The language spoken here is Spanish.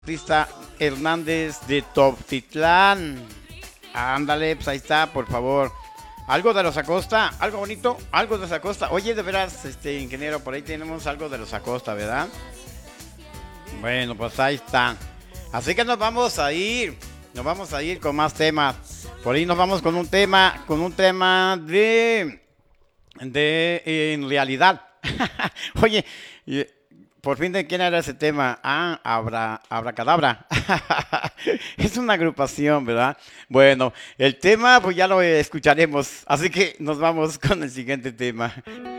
Artista Hernández de Toptitlán. Ándale, pues ahí está, por favor. Algo de los Acosta, algo bonito, algo de los Acosta. Oye, de veras, ingeniero, por ahí tenemos algo de los Acosta, ¿verdad? Bueno, pues ahí está. Así que nos vamos a ir con más temas. Por ahí nos vamos con un tema de en realidad. Oye, por fin de quién era ese tema. Ah, Abracadabra. Es una agrupación, ¿verdad? Bueno, el tema pues ya lo escucharemos. Así que nos vamos con el siguiente tema.